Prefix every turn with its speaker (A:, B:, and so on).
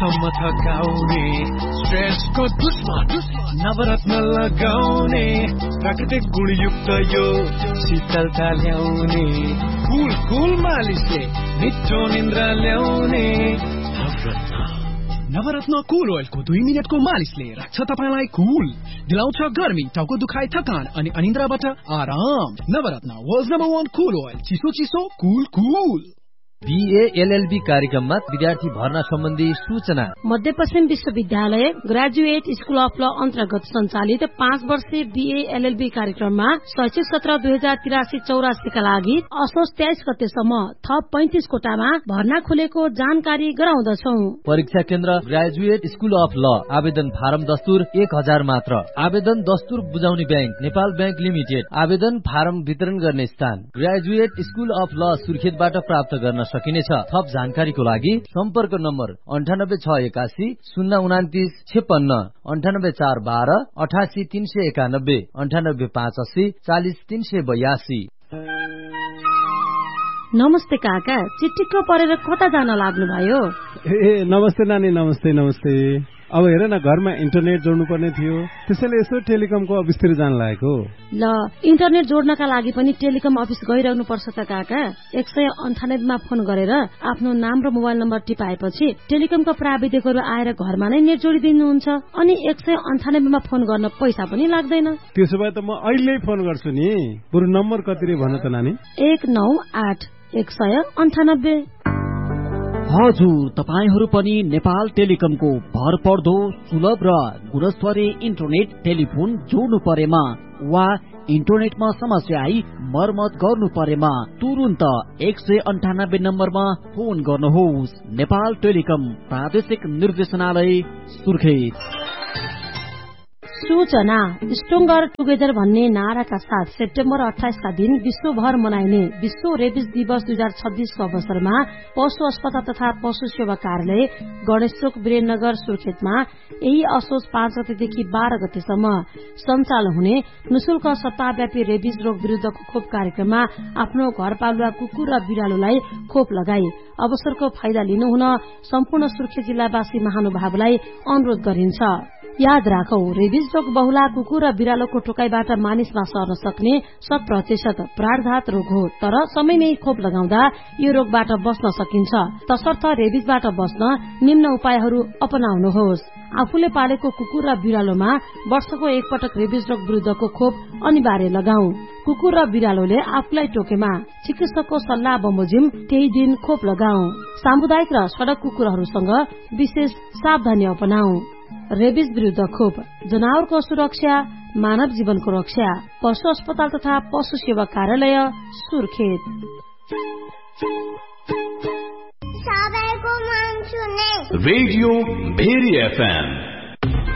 A: रातसम्म थकाउने स्ट्रेसको दुश्मन नवरत्न लगाउने प्राकृतिक गुणयुक्त यो शीतलता ल्याउने कुल मालिसले मिठो निन्द्रा ल्याउने नवरत्न कुल ओइलको 2 मिनेटको मालिसले राख्छ तपाईलाई कुल, दिलाउँछ गर्मी, टाउको दुखाइ, थकान अनि अनिन्द्राबाट आराम। नवरत्न वर्ल्ड नम्बर 1 कुल ओइल, चिसो कुल।
B: BA LLB कार्यक्रममा विद्यार्थी भर्ना सम्बन्धी सूचना।
C: मध्यपश्चिम विश्वविद्यालय ग्रेजुएट स्कुल अफ ल अन्तर्गत सञ्चालित 5 वर्षीय BA LLB कार्यक्रममा शैक्षिक सत्र 2083-84 का लागि असोज 23 गतेसम्म थप 35 कोटामा भर्ना खुलेको जानकारी गराउँदछौ।
B: परीक्षा केन्द्र ग्रेजुएट स्कुल अफ ल। आवेदन फारम दस्तुर 1000 मात्र। आवेदन दस्तुर बुझाउने ब्याङ्क नेपाल ब्याङ्क लिमिटेड। आवेदन फारम वितरण गर्ने स्थान ग्रेजुएट स्कुल अफ ल सुर्खेतबाट प्राप्त गर्न सकिनेछ। थप जानकारीको लागि सम्पर्क नम्बर 98681 029 56, 98412 88 391, 98580 40 382।
C: नमस्ते काका, चिटिक्क परेर कता जान लाग्नु भयो?
D: नमस्ते नानी, नमस्ते। अब हेर न, घरमा इन्टरनेट जोड्नु पर्ने थियो, त्यसैले यसो टेलिकमको अफिसतिर जान लागेको।
C: ल, इन्टरनेट जोड्नका लागि पनि टेलिकम अफिस गइरहनु पर्छ त काका। 198 मा फोन गरेर आफ्नो नाम र मोबाइल नम्बर टिपाएपछि टेलिकमका प्राविधिकहरू आएर घरमा नै नेट जोडिदिनुहुन्छ। अनि 198 मा फोन गर्न पैसा पनि लाग्दैन।
D: त्यसो भए त म अहिले फोन गर्छु नि। बरु नम्बर कति रे भन त नानी?
C: 198 198।
E: हजुर, तपाईहरू पनि नेपाल टेलिकमको भर पर्दो सुलभ र गुणस्तरीय इन्टरनेट टेलिफोन जोड्नु परेमा वा इन्टरनेटमा समस्या आई मर्मत गर्नु परेमा तुरुन्त 198 नम्बरमा फोन गर्नुहोस्। नेपाल टेलिकम प्रादेशिक निर्देशनालय सुर्खेत।
C: सूचना स्ट्रङ्गर टुगेदर भन्ने नाराका साथ सेप्टेम्बर 28 का दिन विश्वभर मनाइने विश्व रेबिज दिवस 2026 को अवसरमा पशु अस्पताल तथा पशु सेवा कार्यालय गणेशचोक वीरेन्द्रनगर सुर्खेतमा यही असोज 5 गतेदेखि 12 गतेसम्म सञ्चालन हुने निशुल्क सप्ताहव्यापी रेबिज रोग विरूद्धको खोप कार्यक्रममा आफ्नो घरपालुवा कुकुर र बिरालोलाई खोप लगाई अवसरको फाइदा लिनुहुन सम्पूर्ण सुर्खेत जिल्लावासी महानुभावलाई अनुरोध गरिन्छ। याद राखौ, रेबिज रोग बहुला कुकुर र बिरालोको टोकाईबाट मानिसमा सर्न सक्ने 100% प्राणघात रोग हो, तर समयमै खोप लगाउँदा यो रोगबाट बच्न सकिन्छ। तसर्थ रेबिजबाट बच्न निम्न उपायहरू अपनाउनुहोस्। आफूले पालेको कुकुर र बिरालोमा वर्षको एकपटक रेबिज रोग विरूद्धको खोप अनिवार्य लगाऊ। कुकुर र बिरालोले आफूलाई टोकेमा चिकित्सकको सल्लाह बमोजिम त्यही दिन खोप लगाऊ। सामुदायिक र सड़क कुकुरहरूसँग विशेष सावधानी अपनाऊ। रेबिज विरूद्ध खोप जनावरको सुरक्षा, मानव जीवनको रक्षा। पशु अस्पताल तथा पशु सेवा कार्यालय सुर्खेत।
F: Radio very FM